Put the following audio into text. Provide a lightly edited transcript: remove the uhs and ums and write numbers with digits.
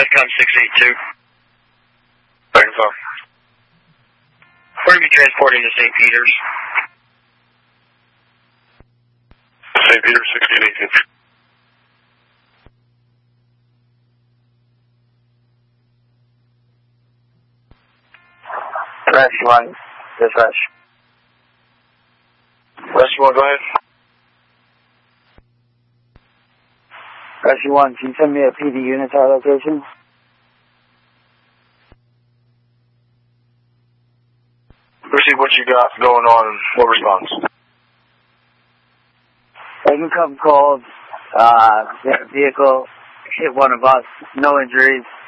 Capcom 682. Right info. We're going to be transporting to St. Peter's. St. Peter's, 1618. Rescue 1, dispatch. Rescue 1, go ahead. Rescue 1, can you send me a PD unit to our location? Receive what you got going on. What response? Income called, vehicle hit one of us, no injuries.